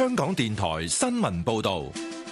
香港電台新聞報道。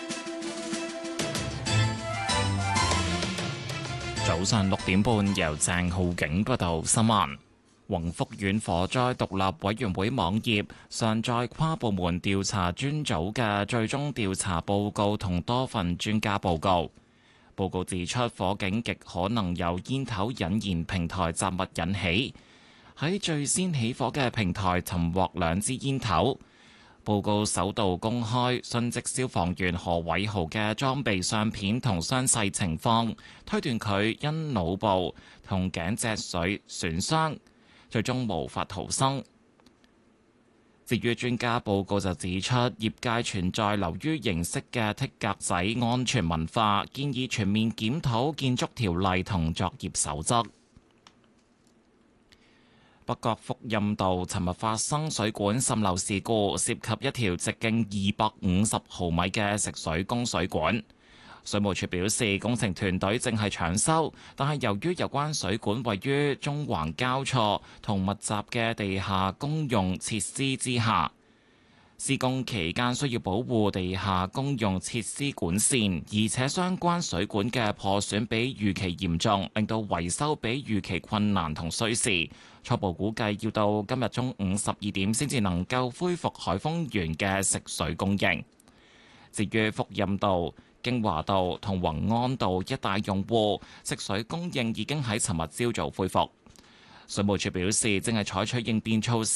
早上6點半，由鄭浩景報道新聞。宏福苑火災獨立委員會網頁上載跨部門調查專組嘅最終調查報告同多份專家報告。報告指出，火警極可能由煙頭引燃平台雜物引起。喺最先起火嘅平台尋獲2支煙頭。報告首度公開殉職消防員何偉豪嘅裝備相片同傷勢情況，推斷佢因腦部同頸脊髓損傷，最終無法逃生。至於專家報告就指出，業界存在流於形式嘅剔格仔安全文化，建議全面檢討建築條例同作業守則。北角福蔭道尋日發生水管滲漏事故，涉及一條直徑250毫米嘅食水供水管。水務署表示，工程團隊正係搶修，但係由於有關水管位於中環交錯同密集嘅地下公用設施之下，施工期間需要保護地下公用設施管線，而且相關水管嘅破損比預期嚴重，令到維修比預期困難同需時。初步估計要到今日中午12點先至能夠恢復海豐園嘅食水供應。至於福蔭道、京華道同宏安道一帶用戶，食水供應已經喺尋日朝早恢復。水務署表示，正係採取應變措施。